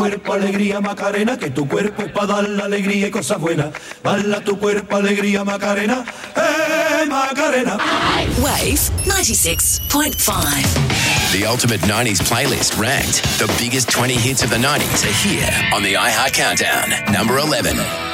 Cuerpo, alegría, Macarena, que tu cuerpo es para dar la alegría y cosas buenas. Bala tu cuerpo, alegría, Macarena, Macarena. Wave 96.5. The Ultimate 90s playlist ranked. The biggest 20 hits of the 90s are here on the iHeart Countdown. Number 11.